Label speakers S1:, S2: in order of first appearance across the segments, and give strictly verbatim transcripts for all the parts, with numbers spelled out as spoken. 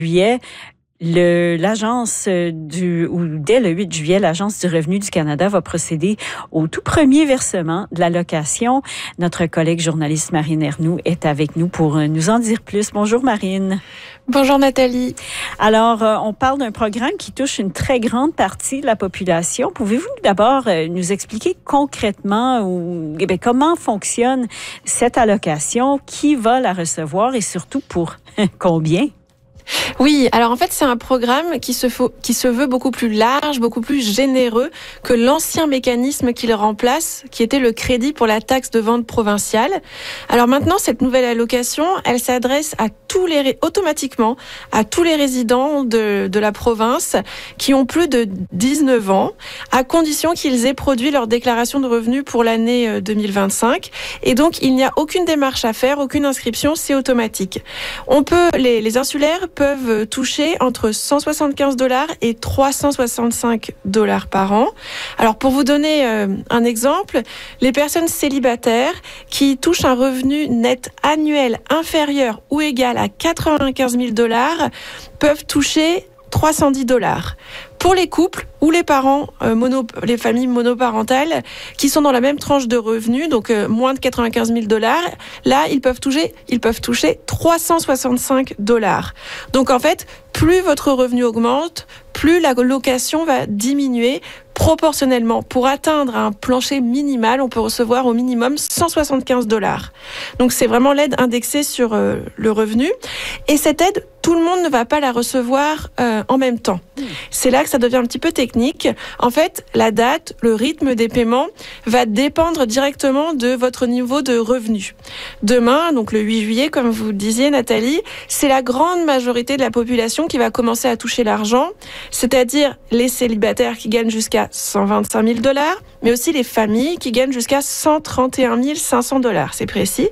S1: juillet, le, l'agence du, ou dès le huit juillet, l'Agence du revenu du Canada va procéder au tout premier versement de l'allocation. Notre collègue journaliste Marine Ernoult est avec nous pour nous en dire plus. Bonjour Marine.
S2: Bonjour Nathalie.
S1: Alors, euh, on parle d'un programme qui touche une très grande partie de la population. Pouvez-vous d'abord euh, nous expliquer concrètement ou, eh bien, comment fonctionne cette allocation, qui va la recevoir et surtout pour combien?
S2: Oui, alors en fait, c'est un programme qui se, faut, qui se veut beaucoup plus large, beaucoup plus généreux que l'ancien mécanisme qui le remplace, qui était le crédit pour la taxe de vente provinciale. Alors maintenant, cette nouvelle allocation, elle s'adresse à tous les, automatiquement à tous les résidents de, de la province qui ont plus de dix-neuf ans, à condition qu'ils aient produit leur déclaration de revenus pour l'année deux mille vingt-cinq. Et donc, il n'y a aucune démarche à faire, aucune inscription, c'est automatique. On peut, les, les insulaires peuvent toucher entre cent soixante-quinze dollars et trois cent soixante-cinq dollars par an. Alors, pour vous donner euh, un exemple, les personnes célibataires qui touchent un revenu net annuel inférieur ou égal à quatre-vingt-quinze mille dollars peuvent toucher trois cent dix dollars. Pour les couples ou les parents, euh, mono, les familles monoparentales qui sont dans la même tranche de revenus, donc euh, moins de quatre-vingt-quinze mille dollars, là, ils peuvent toucher, ils peuvent toucher trois cent soixante-cinq dollars. Donc en fait, plus votre revenu augmente, plus la location va diminuer proportionnellement. Pour atteindre un plancher minimal, on peut recevoir au minimum cent soixante-quinze dollars. Donc c'est vraiment l'aide indexée sur euh, le revenu. Et cette aide, tout le monde ne va pas la recevoir euh, en même temps. C'est là que ça devient un petit peu technique. En fait, la date, le rythme des paiements va dépendre directement de votre niveau de revenu. Demain, donc le huit juillet, comme vous le disiez Nathalie, c'est la grande majorité de la population qui va commencer à toucher l'argent, c'est-à-dire les célibataires qui gagnent jusqu'à cent vingt-cinq mille dollars, mais aussi les familles qui gagnent jusqu'à cent trente et un mille cinq cents dollars, c'est précis.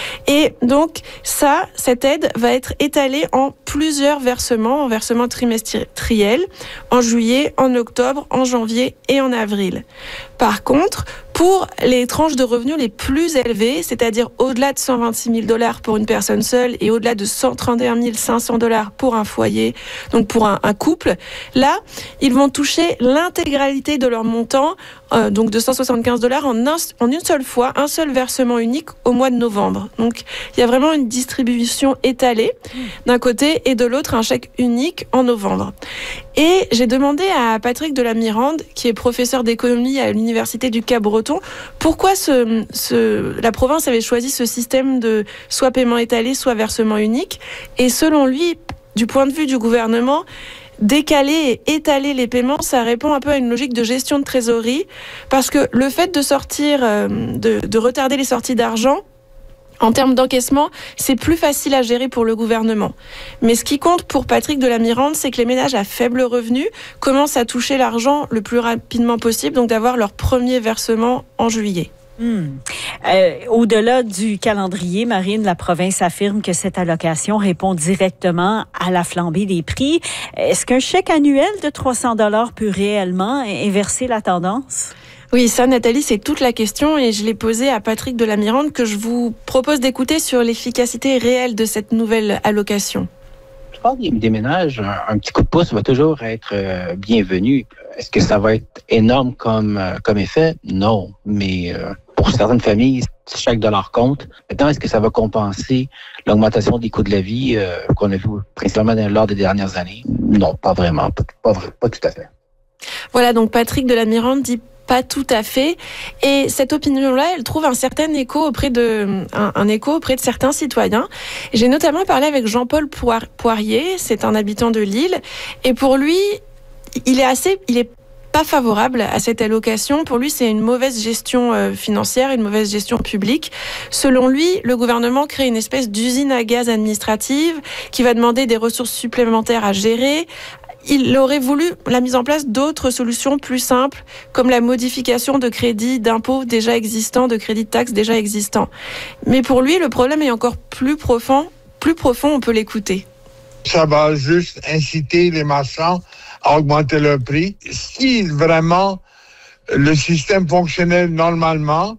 S2: Et donc ça, cette aide va être étalée en plusieurs versements, en versements trimestriels, en juillet, en octobre, en janvier et en avril. Par contre, pour les tranches de revenus les plus élevées, c'est-à-dire au-delà de cent vingt-six mille dollars pour une personne seule et au-delà de cent trente et un mille cinq cents dollars pour un foyer, donc pour un, un couple, là, ils vont toucher l'intégralité de leur montant, euh, donc de cent soixante-quinze dollars en, un, en une seule fois, un seul versement unique au mois de novembre. Donc, il y a vraiment une distribution étalée d'un côté et de l'autre, un chèque unique en novembre. Et j'ai demandé à Patrick de la Mirande, qui est professeur d'économie à l'Université du Cap-Breton, pourquoi ce, ce, la province avait choisi ce système de soit paiement étalé, soit versement unique. Et selon lui, du point de vue du gouvernement, décaler et étaler les paiements, ça répond un peu à une logique de gestion de trésorerie, parce que le fait de sortir, de, de retarder les sorties d'argent, en termes d'encaissement, c'est plus facile à gérer pour le gouvernement. Mais ce qui compte pour Patrick de la Mirande, c'est que les ménages à faible revenu commencent à toucher l'argent le plus rapidement possible, donc d'avoir leur premier versement en juillet.
S1: Hmm. Euh, au-delà du calendrier, Marine, la province affirme que cette allocation répond directement à la flambée des prix. Est-ce qu'un chèque annuel de trois cents dollars peut réellement inverser la tendance?
S2: Oui, ça, Nathalie, c'est toute la question et je l'ai posée à Patrick de la Mirande que je vous propose d'écouter sur l'efficacité réelle de cette nouvelle allocation.
S3: Je pense que des ménages, un, un petit coup de pouce va toujours être euh, bienvenu. Est-ce que ça va être énorme comme, euh, comme effet? Non, mais euh, pour certaines familles, chaque dollar compte. Maintenant, est-ce que ça va compenser l'augmentation des coûts de la vie euh, qu'on a vu principalement lors des dernières années? Non, pas vraiment, pas, pas, pas tout à fait.
S2: Voilà, donc Patrick de la Mirande dit pas tout à fait. Et cette opinion-là, elle trouve un certain écho auprès de, un, un écho auprès de certains citoyens. J'ai notamment parlé avec Jean-Paul Poirier, c'est un habitant de Lille. Et pour lui, il est assez, il est pas favorable à cette allocation. Pour lui, c'est une mauvaise gestion euh, financière, une mauvaise gestion publique. Selon lui, le gouvernement crée une espèce d'usine à gaz administrative qui va demander des ressources supplémentaires à gérer. Il aurait voulu la mise en place d'autres solutions plus simples, comme la modification de crédits d'impôts déjà existants, de crédits de taxes déjà existants. Mais pour lui, le problème est encore plus profond. Plus profond, on peut l'écouter.
S4: Ça va juste inciter les marchands à augmenter leur prix. Si vraiment le système fonctionnait normalement,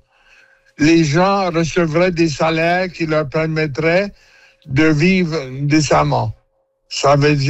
S4: les gens recevraient des salaires qui leur permettraient de vivre décemment. Ça veut dire